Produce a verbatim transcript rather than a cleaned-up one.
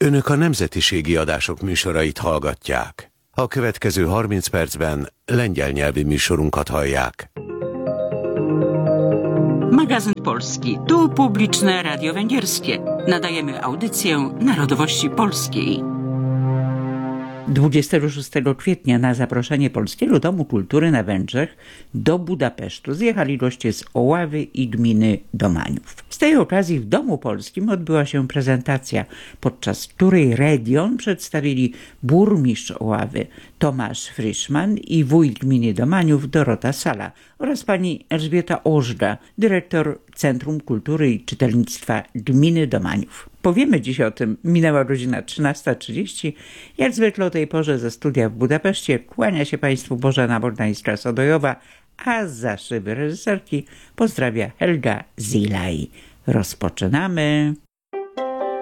Önök a nemzetiségi adások műsorait hallgatják. A következő harminc percben lengyel nyelvi műsorunkat hallják. Magazyn Polski. Tu publiczne radio węgierskie. Nadajemy audycję narodowości polskiej. dwudziestego szóstego kwietnia na zaproszenie Polskiego Domu Kultury na Węgrzech do Budapesztu zjechali goście z Oławy i gminy Domaniów. Z tej okazji w Domu Polskim odbyła się prezentacja, podczas której region przedstawili burmistrz Oławy Tomasz Friszman i wójt gminy Domaniów Dorota Sala oraz pani Elżbieta Ożda, dyrektor Centrum Kultury i Czytelnictwa gminy Domaniów. Powiemy dziś o tym. Minęła godzina trzynasta trzydzieści. Jak zwykle o tej porze ze studia w Budapeszcie kłania się Państwu Bożena Bordańska-Sodojowa, a za szyby reżyserki pozdrawia Helga Zilaj. Rozpoczynamy.